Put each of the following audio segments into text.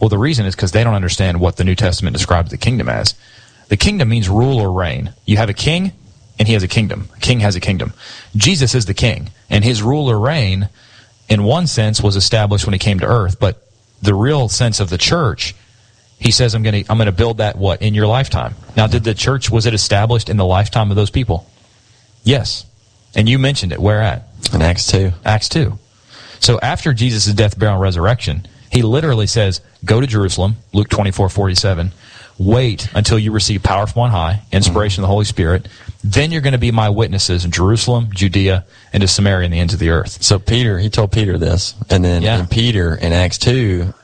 Well, the reason is because they don't understand what the New Testament describes the kingdom as. The kingdom means rule or reign. You have a king, and he has a kingdom. A king has a kingdom. Jesus is the king, and his rule or reign, in one sense, was established when he came to earth. But the real sense of the church, he says, I'm going to build that, in your lifetime. Now, did the church, was it established in the lifetime of those people? Yes. And you mentioned it. Where at? In Acts 2. Acts 2. So after Jesus' death, burial, and resurrection, he literally says, go to Jerusalem, Luke 24:47. Wait until you receive power from on high, inspiration of the Holy Spirit. Then you're going to be my witnesses in Jerusalem, Judea, and to Samaria and the ends of the earth. So Peter, he told Peter this. And then in Peter, in Acts 2,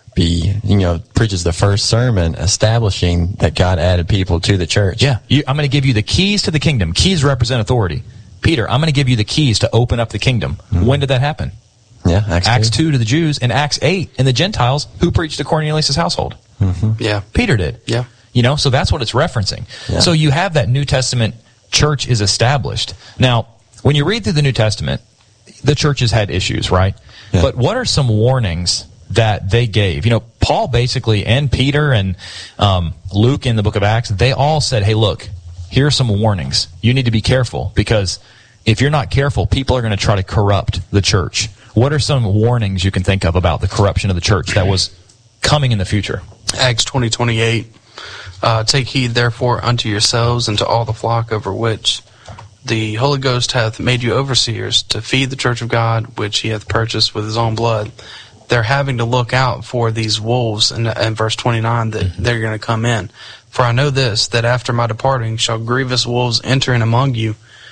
preaches the first sermon establishing that God added people to the church. Yeah. I'm going to give you the keys to the kingdom. Keys represent authority. Peter, I'm going to give you the keys to open up the kingdom. Mm-hmm. When did that happen? Yeah, Acts 2 to the Jews, and Acts 8 in the Gentiles. Who preached to Cornelius' household? Mm-hmm. Yeah. Peter did. Yeah. So that's what it's referencing. Yeah. So you have that New Testament church is established. Now, when you read through the New Testament, the churches had issues, right? Yeah. But what are some warnings that they gave? Paul basically, and Peter and Luke in the book of Acts, they all said, hey, look, here are some warnings. You need to be careful, because if you're not careful, people are going to try to corrupt the church. What are some warnings you can think of about the corruption of the church that was coming in the future? Acts 20:28. Take heed, therefore, unto yourselves and to all the flock over which the Holy Ghost hath made you overseers, to feed the church of God, which he hath purchased with his own blood. They're having to look out for these wolves in verse 29 that they're going to come in. For I know this, that after my departing shall grievous wolves enter in among you,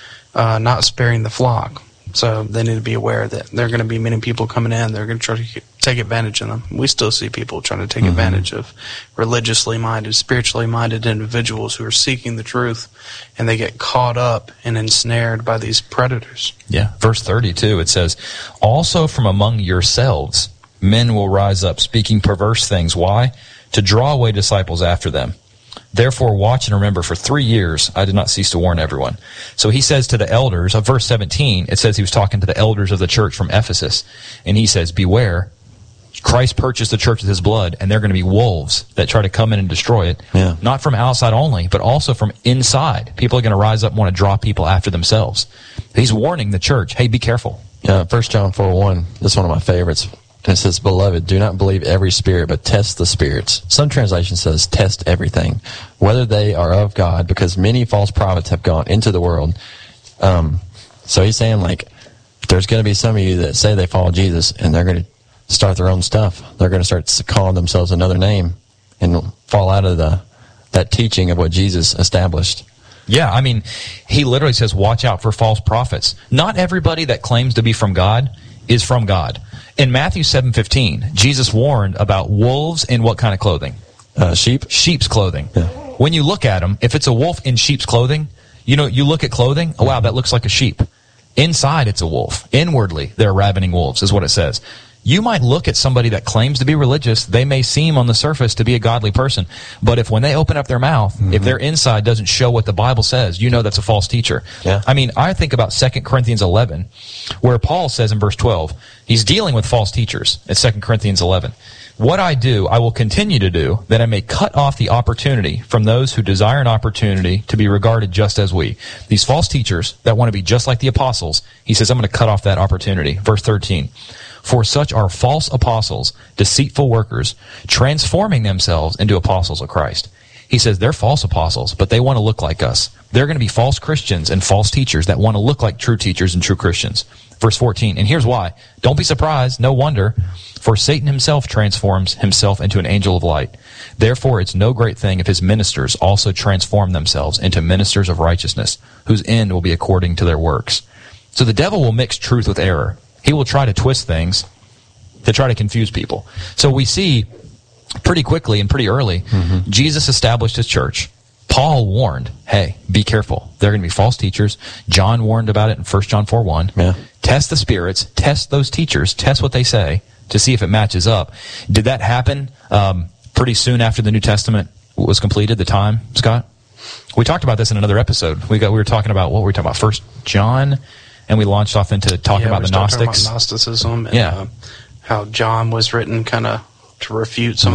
not sparing the flock. So they need to be aware that there are going to be many people coming in. They're going to try to take advantage of them. We still see people trying to take advantage of religiously minded, spiritually minded individuals who are seeking the truth, and they get caught up and ensnared by these predators. Yeah. Verse 32, it says, also from among yourselves men will rise up, speaking perverse things. Why? To draw away disciples after them. Therefore, watch and remember, for 3 years I did not cease to warn everyone. So he says to the elders, of verse 17, it says he was talking to the elders of the church from Ephesus. And he says, beware, Christ purchased the church with his blood, and they're going to be wolves that try to come in and destroy it. Yeah. Not from outside only, but also from inside. People are going to rise up and want to draw people after themselves. He's warning the church, hey, be careful. Yeah, 1 John 4:1, this is one of my favorites. And it says, beloved, do not believe every spirit, but test the spirits. Some translation says, test everything, whether they are of God, because many false prophets have gone into the world. So he's saying, there's going to be some of you that say they follow Jesus, and they're going to start their own stuff. They're going to start calling themselves another name and fall out of that teaching of what Jesus established. Yeah, he literally says, watch out for false prophets. Not everybody that claims to be from God is from God. In Matthew 7:15, Jesus warned about wolves in what kind of clothing? Sheep? Sheep's clothing. Yeah. When you look at them, if it's a wolf in sheep's clothing, you look at clothing, oh wow, that looks like a sheep. Inside, it's a wolf. Inwardly, they're ravening wolves, is what it says. You might look at somebody that claims to be religious. They may seem on the surface to be a godly person. But if when they open up their mouth, if their inside doesn't show what the Bible says, that's a false teacher. Yeah. I think about 2 Corinthians 11, where Paul says in verse 12, he's dealing with false teachers at 2 Corinthians 11. What I do, I will continue to do, that I may cut off the opportunity from those who desire an opportunity to be regarded just as we. These false teachers that want to be just like the apostles, he says, I'm going to cut off that opportunity. Verse 13. For such are false apostles, deceitful workers, transforming themselves into apostles of Christ. He says they're false apostles, but they want to look like us. They're going to be false Christians and false teachers that want to look like true teachers and true Christians. Verse 14, and here's why. Don't be surprised, no wonder, for Satan himself transforms himself into an angel of light. Therefore, it's no great thing if his ministers also transform themselves into ministers of righteousness, whose end will be according to their works. So the devil will mix truth with error. He will try to twist things to try to confuse people. So we see pretty quickly and pretty early, Jesus established his church. Paul warned, hey, be careful. There are going to be false teachers. John warned about it in 1 John 4:1. Yeah. Test the spirits, test those teachers, test what they say to see if it matches up. Did that happen pretty soon after the New Testament was completed, the time, Scott? We talked about this in another episode. We were talking about, what were we talking about? 1 John, and we launched off into talking about the Gnostics. Talking about Gnosticism and how John was written kind of to refute some